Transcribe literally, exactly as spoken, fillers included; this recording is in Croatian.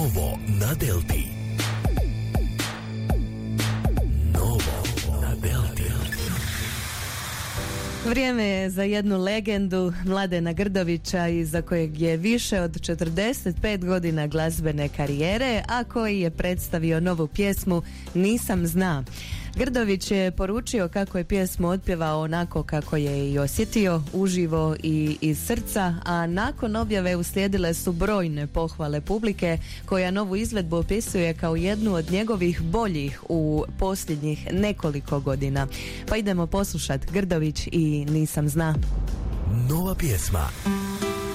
Novo na Delti. Novo na Delti. Vrijeme je za jednu legendu Mladena Grdovića, iza kojeg je više od četrdeset pet godina glazbene karijere, a koji je predstavio novu pjesmu Nisam zna. Grdović je poručio kako je pjesmu otpjevao onako kako je i osjetio, uživo i iz srca, a nakon objave uslijedile su brojne pohvale publike koja novu izvedbu opisuje kao jednu od njegovih boljih u posljednjih nekoliko godina. Pa idemo poslušati Grdović i Nisam zna. Nova pjesma.